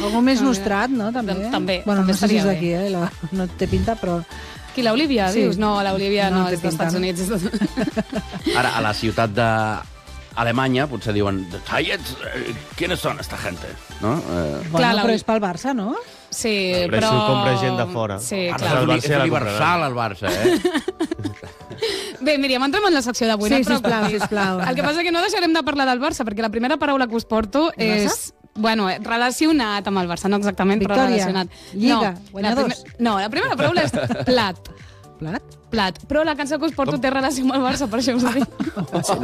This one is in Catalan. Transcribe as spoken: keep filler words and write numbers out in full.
Algú més nostrat, no? També. També. Bueno, també no sé si és estaria d'aquí, eh? La... No té pinta, però... Qui, l'Olivia, Sí. dius? No, l'Olivia no, No té és dels pinta, Estats no? Units. És... Ara, a la ciutat de... Alemanya, potser diuen Hayets, eh, ¿quiénes son esta gente? No? Eh, Bueno, Clar, la- però és pel Barça, no? Sí, Però però... això ho compra gent de fora. Sí, Barça clar. és, el uni- Barça és ja la universal, el Barça, eh? Bé, Míriam, entrem en la secció d'avui. Sí, no et sisplau, preocupis. sisplau. El que passa que no deixarem de parlar del Barça, perquè la primera paraula que us porto és... Bueno, eh, relacionat amb el Barça, no exactament, però Victòria, relacionat. Lliga, no, guanyadors. La primer... No, la primera paraula és plat. Plat? Plat. Però la cançó que us porto té relació amb el Barça, per això us ho dic.